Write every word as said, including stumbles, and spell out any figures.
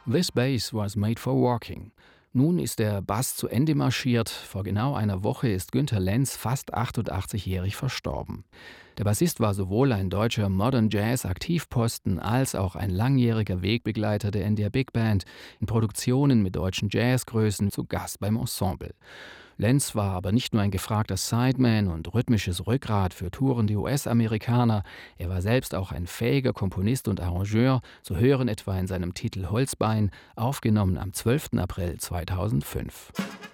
This bass was made for walking. Nun ist der Bass zu Ende marschiert. Vor genau einer Woche ist Günter Lenz fast achtundachtzigjährig verstorben. Der Bassist war sowohl ein deutscher Modern Jazz Aktivposten als auch ein langjähriger Wegbegleiter der N D R Big Band, in Produktionen mit deutschen Jazzgrößen zu Gast beim Ensemble. Lenz war aber nicht nur ein gefragter Sideman und rhythmisches Rückgrat für tourende U S-Amerikaner, er war selbst auch ein fähiger Komponist und Arrangeur, zu hören etwa in seinem Titel Holzbein, aufgenommen am zwölften April zweitausendfünf.